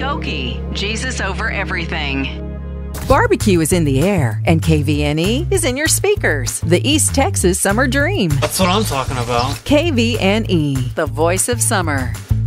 Skokie, Jesus over everything. Barbecue is in the air, and KVNE is in your speakers. The East Texas Summer Dream. That's what I'm talking about. KVNE, the voice of summer.